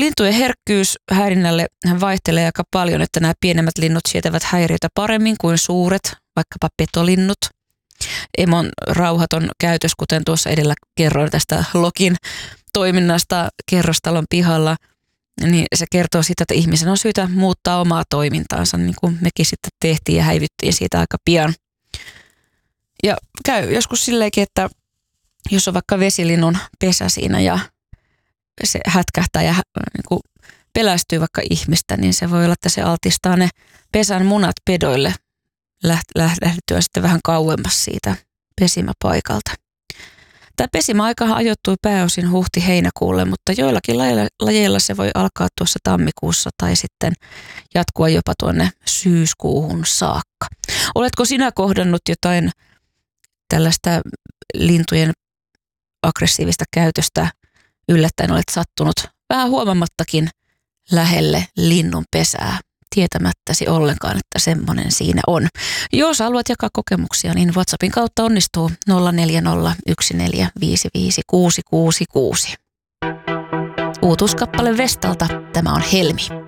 Lintujen herkkyys häirinnälle vaihtelee aika paljon, että nämä pienemmät linnut sietävät häiriötä paremmin kuin suuret, vaikkapa petolinnut. Emon rauhaton käytös, kuten tuossa edellä kerroin tästä Lokin toiminnasta kerrostalon pihalla, niin se kertoo siitä, että ihmisen on syytä muuttaa omaa toimintaansa, niin kuin mekin sitten tehtiin ja häivyttiin siitä aika pian. Ja käy joskus silleenkin, että jos on vaikka vesilinnun pesä siinä ja se hätkähtää ja niin kuin pelästyy vaikka ihmistä, niin se voi olla, että se altistaa ne pesän munat pedoille lähdettyä sitten vähän kauemmas siitä pesimäpaikalta. Tämä pesimäaikahan ajoittui pääosin huhti-heinäkuulle, mutta joillakin lajeilla se voi alkaa tuossa tammikuussa tai sitten jatkua jopa tuonne syyskuuhun saakka. Oletko sinä kohdannut jotain tällaista lintujen aggressiivista käytöstä yllättäen olet sattunut vähän huomamattakin lähelle linnun pesää, tietämättäsi ollenkaan, että semmoinen siinä on. Jos haluat jakaa kokemuksia, niin WhatsAppin kautta onnistuu 0401455666. Uutuuskappale Vestalta, tämä on Helmi.